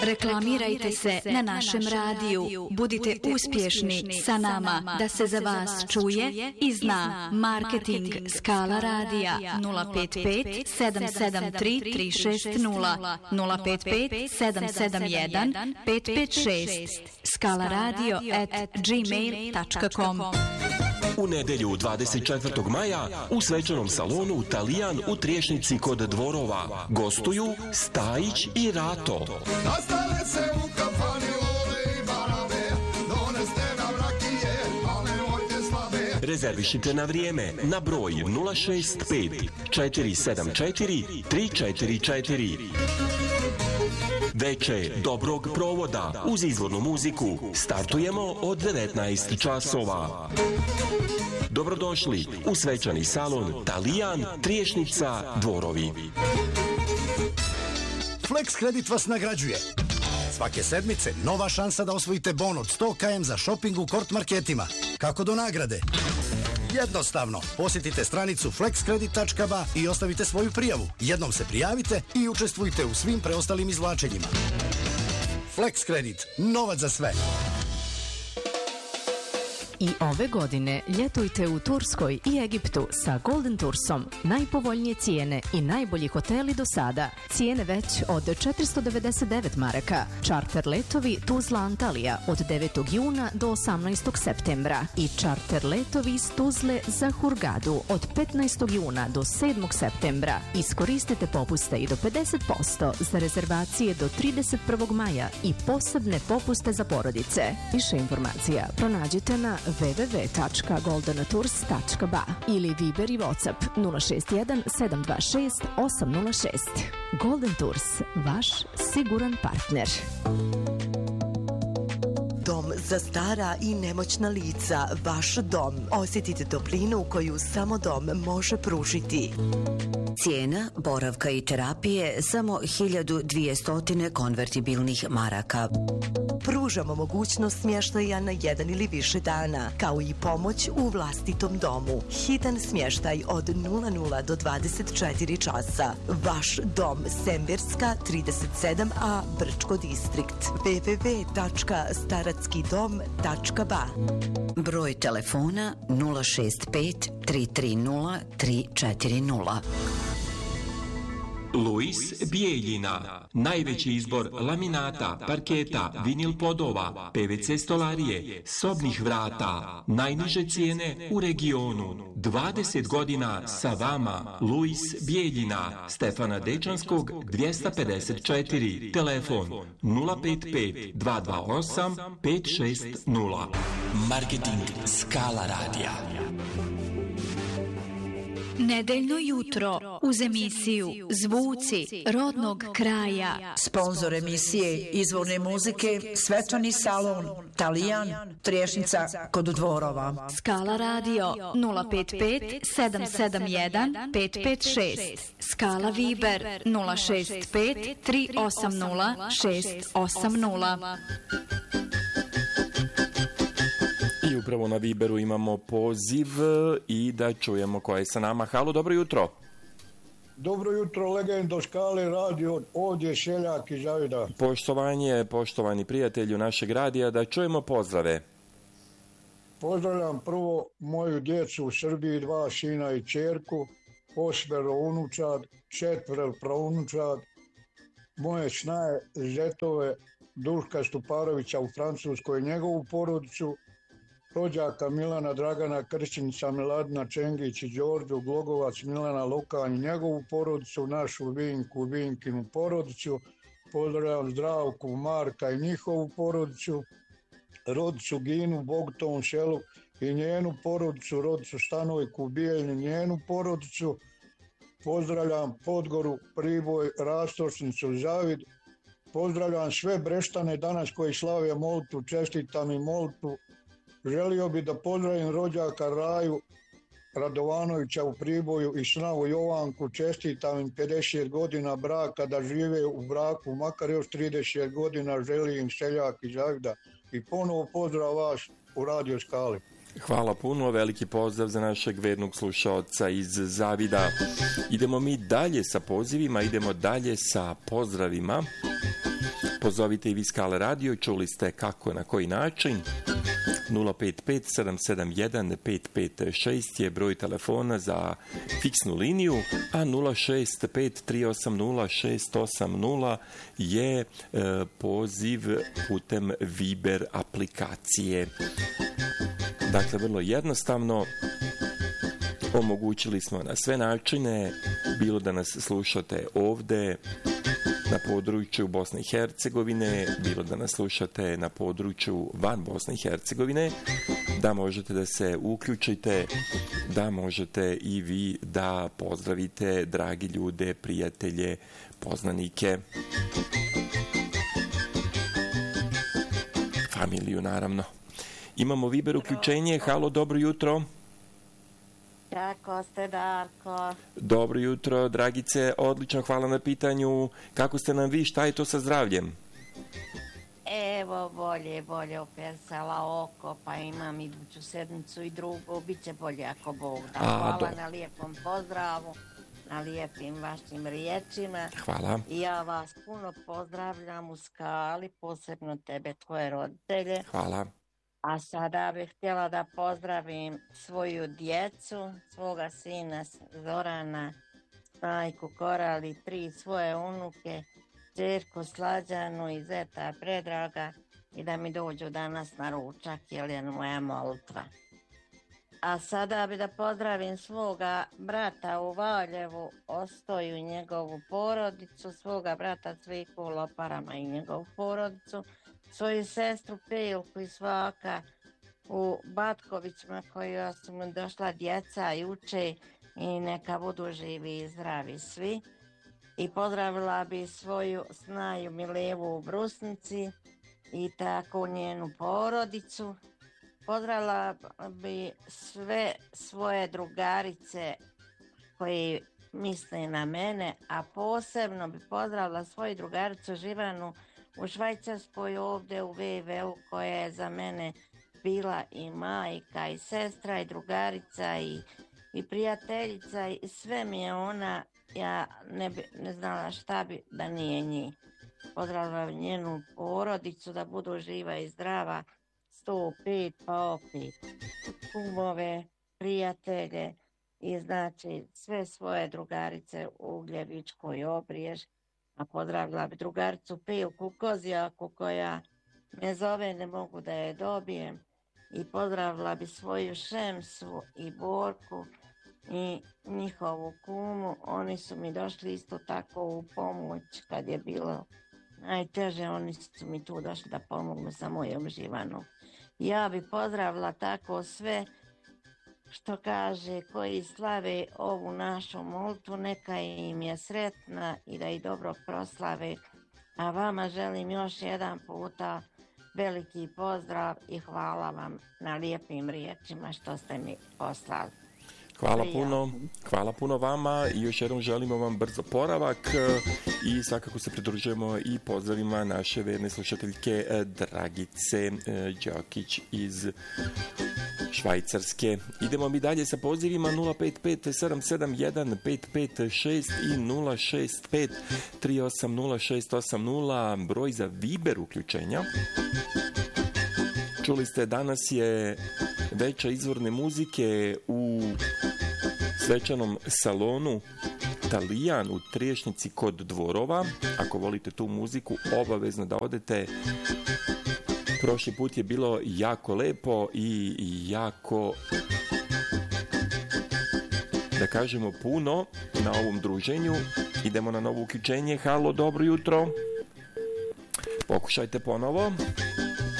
Reklamirajte se na našem radiju. Budite uspješni sa nama da se za vas čuje i zna. Marketing Skala radija 055 773 360 055 771 556 skalaradio@gmail.com. U nedelju 24. maja u svečanom salonu Talijan u Triješnici kod Dvorova gostuju Stajić i Rato. Nastale se u kafani lole i barabe, doneste nam rakije, a nemojte slabe. Rezervišite na vrijeme na broj 065 474 344. Veče dobrog provoda uz izvornu muziku startujemo od 19 časova. Dobrodošli u svečani salon Talijan, Triješnica, Dvorovi. Flex Kredit vas nagrađuje. Svake sedmice nova šansa da osvojite bon od 100 km za shopping u Kort marketima. Kako do nagrade? Jednostavno, posjetite stranicu flexkredit.ba i ostavite svoju prijavu. Jednom se prijavite i učestvujte u svim preostalim izvlačenjima. Flex Kredit, novac za sve. I ove godine ljetujte u Turskoj i Egiptu sa Golden Toursom. Najpovoljnije cijene i najbolji hoteli do sada. Cijene već od 499 maraka. Čarter letovi Tuzla Antalija od 9. juna do 18. septembra. I čarter letovi iz Tuzle za Hurgadu od 15. juna do 7. septembra. Iskoristite popuste i do 50% za rezervacije do 31. maja i posebne popuste za porodice. Više informacija pronađite na www.goldentours.ba ili Viber i WhatsApp 061 726 806. Golden Tours, vaš siguran partner. Dom za stara i nemoćna lica, vaš dom. Osjetite toplinu koju samo dom može pružiti. Cijena boravka i terapije samo 1200 konvertibilnih maraka. Pružamo mogućnost smještaja na 1 ili više dana, kao i pomoć u vlastitom domu. Hitan smještaj od 00 do 24 časa. Vaš dom, Semberska 37A, Brčko distrikt. www.starackidom.ba. Broj telefona 065 330 340. Luis Bijeljina. Najveći izbor laminata, parketa, vinil podova, PVC stolarije, sobnih vrata. Najniže cijene u regionu. 20 godina sa vama. Luis Bijeljina. Stefana Dečanskog 254. Telefon 055 228 560. Marketing Skala radija. Nedeljno jutro uz emisiju Zvuci rodnog kraja. Sponzor emisije izvorne muzike svečani salon Talijan, Triješnica kod Dvorova. Skala radio 055 771 556. Skala Viber 065 380 680. I upravo na Viberu imamo poziv i da čujemo ko je sa nama. Halo, dobro jutro. Dobro jutro, legendo Skale radio, ovdje Seljak iz Zavida. Poštovanje, poštovani prijatelju našeg radija, da čujemo pozdrave. Pozdravljam prvo moju djecu u Srbiji, 2 sina i ćerku, 8 unučad, 4 prounučad, moje snaje zetove Duška Stuparovića u Francuskoj, njegovu porodicu, rođaka Milana Dragana Kršćinica, Miladina Čengić i Đorđu Glogovac, Milana Lokanj, njegovu porodicu, našu Vinku, Vinkinu porodicu, pozdravljam Zdravku, Marka i njihovu porodicu, rodicu Ginu u Bogotovom selu i njenu porodicu, rodicu Stanojku u Bijeljni, njenu porodicu, pozdravljam Podgoru, Priboj, Rastočnicu, Zavid, pozdravljam sve Breštane danas koji slave molitvu, čestitam i molitvu. Želio bi da pozdravim rođaka Raju Radovanovića u Priboju i snavu Jovanku, čestitam im 50 godina braka, da žive u braku, makar još 30 godina, želim Seljak iz Zavida. I ponovo pozdrav vas u Radio Skali. Hvala puno, veliki pozdrav za našeg vernog slušaoca iz Zavida. Idemo mi dalje sa pozivima, idemo dalje sa pozdravima. Pozovite i vi Skala Radio, čuli ste kako, na koji način. 055-771-556 je broj telefona za fiksnu liniju, a 065-380-680 je poziv putem Viber aplikacije. Dakle, vrlo jednostavno, omogućili smo na sve načine, bilo da nas slušate ovde na području Bosne i Hercegovine, bilo da nas slušate na području van Bosne i Hercegovine, da možete da se uključite, da možete i vi da pozdravite dragi ljude, prijatelje, poznanike, familiju naravno. Imamo Viber uključenje. Halo, dobro jutro. Kako ste, Darko? Dobro jutro, Dragice. Odlično, hvala na pitanju. Kako ste nam vi? Šta je to sa zdravljem? Evo, bolje opesala oko, pa imam iduću sedmicu i drugu. Biće bolje ako Bog da. Hvala na lijepom pozdravu, na lijepim vašim riječima. Hvala. I ja vas puno pozdravljam u Skali, posebno tebe, tvoje roditelje. Hvala. A sada bih htjela da pozdravim svoju djecu, svoga sina Zorana, majku Korali, 3 svoje unuke, ćerku Slađanu i zeta Predraga i da mi dođu danas na ručak, jer je moja molitva. A sada bih da pozdravim svoga brata u Valjevu, Ostoju i njegovu porodicu, svoga brata Cviku u Loparama i njegovu porodicu, svoju sestru Pilku i svaka u Batkovićima koja su mu došla djeca i uče i neka budu živi i zdravi svi. I pozdravila bi svoju snaju Milevu u Brusnici i tako njenu porodicu. Pozdravila bi sve svoje drugarice koji misle na mene, a posebno bi pozdravila svoju drugaricu Živanu u Švajcarskoj, ovdje u VV-u, koja je za mene bila i majka i sestra i drugarica i prijateljica i sve mi je ona, ja ne znala šta bi da nije njih. Pozdravila njenu porodicu, da budu živa i zdrava, 105 pa opet, kumove, prijatelje i znači sve svoje drugarice u Ugljevičkoj Obrijež. A pozdravila bi drugaricu Pilku Kozijaku koja me zove, ne mogu da je dobijem. I pozdravila bi svoju Šemsu i Borku i njihovu kumu. Oni su mi došli isto tako u pomoć kad je bilo najteže. Oni su mi tu došli da pomognu sa mojom Živanom. Ja bi pozdravila tako sve što kaže koji slave ovu našu molitvu, neka im je sretna i da ih dobro proslave. A vama želim još jedan puta veliki pozdrav i hvala vam na lijepim riječima što ste mi poslali. Hvala puno vama i još jednom želimo vam brz oporavak i svakako se pridružujemo i pozdravima naše verne slušateljke Dragice Đokić iz Švajcarske. Idemo mi dalje sa pozivima 055-771-556 i 065-380-680, broj za Viber uključenja. Čuli ste, danas je večer izvorne muzike u svečanom salonu Talijan u Triješnici kod Dvorova. Ako volite tu muziku, obavezno da odete. Prošli put je bilo jako lepo i jako, da kažemo, puno na ovom druženju. Idemo na novo uključenje. Halo, dobro jutro. Pokušajte ponovo.